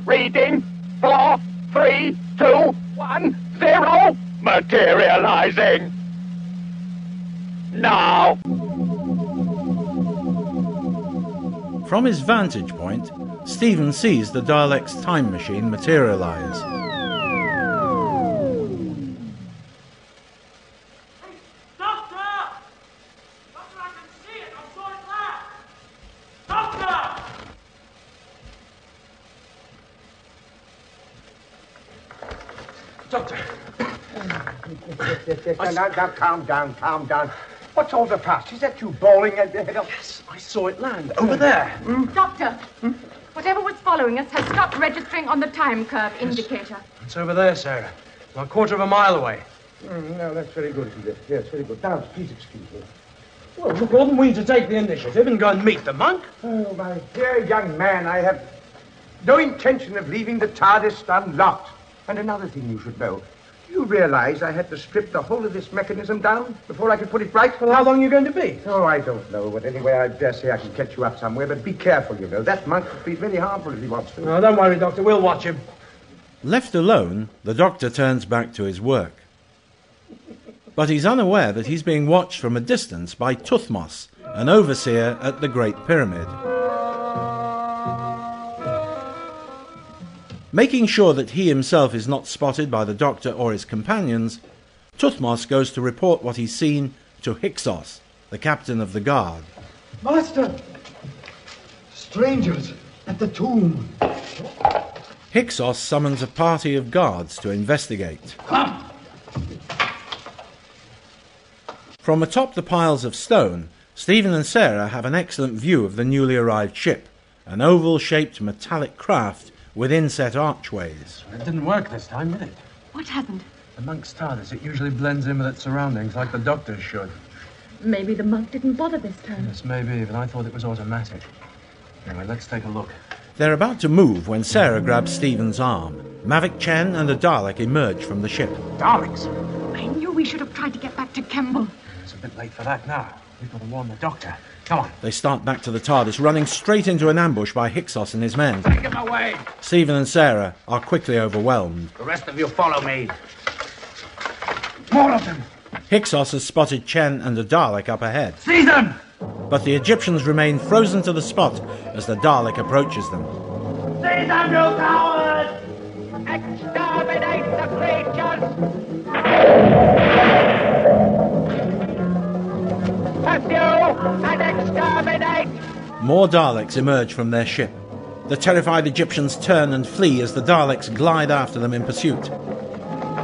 Reading 4, 3, 2, 1, 0. Materializing. Now. From his vantage point, Stephen sees the Dalek's time machine materialize. Hey, Doctor! Doctor, I can see it! I saw it last! Doctor! Doctor! Yes. Now, calm down. What's all the fuss? Is that you bawling at the head of... Yes, I saw it land over there. Doctor, whatever was following us has stopped registering on the time curve indicator. It's over there, Sarah. About a quarter of a mile away. No, that's very good, Edith. Yes, very good. Now, please excuse me. Well, look, oughtn't we to take the initiative and go and meet the monk? Oh, my dear young man, I have no intention of leaving the TARDIS unlocked. And another thing you should know. Do you realize I had to strip the whole of this mechanism down before I could put it right? Well, how long are you going to be? Oh, I don't know. But anyway, I dare say I can catch you up somewhere. But be careful, you know. That monk could be very harmful if he wants to. No, don't worry, Doctor. We'll watch him. Left alone, the Doctor turns back to his work. But he's unaware that he's being watched from a distance by Tuthmos, an overseer at the Great Pyramid. Making sure that he himself is not spotted by the Doctor or his companions, Tuthmos goes to report what he's seen to Hyksos, the captain of the guard. Master! Strangers at the tomb. Hyksos summons a party of guards to investigate. Come! From atop the piles of stone, Stephen and Sarah have an excellent view of the newly arrived ship, an oval-shaped metallic craft with inset archways. It didn't work this time, did it? What hasn't? The monk's TARDIS, it usually blends in with its surroundings like the Doctor's should. Maybe the monk didn't bother this time. Yes, maybe, but I thought it was automatic. Anyway, let's take a look. They're about to move when Sarah grabs Stephen's arm. Mavic Chen and a Dalek emerge from the ship. Daleks! I knew we should have tried to get back to Kemble. It's a bit late for that now. We've got to warn the Doctor. Come on. They start back to the TARDIS, running straight into an ambush by Hyksos and his men. Take him away. Stephen and Sarah are quickly overwhelmed. The rest of you follow me. More of them! Hyksos has spotted Chen and a Dalek up ahead. Seize them! But the Egyptians remain frozen to the spot as the Dalek approaches them. Seize them, you cowards! Exterminate the creatures! Pursue and exterminate! More Daleks emerge from their ship. The terrified Egyptians turn and flee as the Daleks glide after them in pursuit.